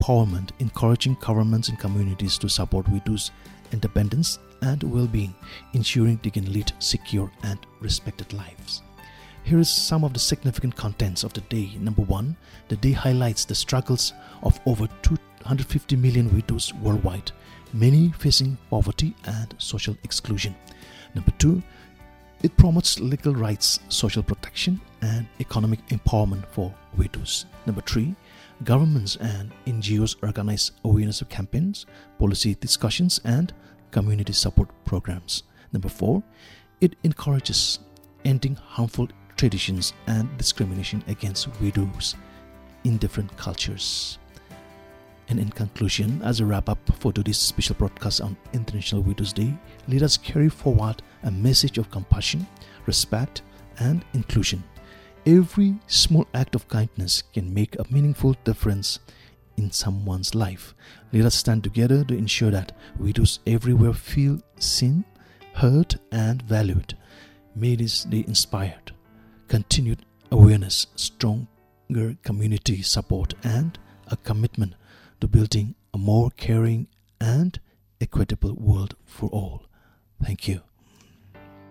empowerment, encouraging governments and communities to support widows' independence and well-being, ensuring they can lead secure and respected lives. Here is some of the significant contents of the day. Number 1, the day highlights the struggles of over 250 million widows worldwide, many facing poverty and social exclusion. Number 2, it promotes legal rights, social protection, and economic empowerment for widows. Number 3, governments and NGOs organize awareness campaigns, policy discussions, and community support programs. Number 4, it encourages ending harmful traditions and discrimination against widows in different cultures. And in conclusion, as a wrap-up for today's special broadcast on International Widows' Day, let us carry forward a message of compassion, respect, and inclusion. Every small act of kindness can make a meaningful difference in someone's life. Let us stand together to ensure that widows everywhere feel seen, heard, and valued. May this day inspire continued awareness, stronger community support, and a commitment to building a more caring and equitable world for all. Thank you.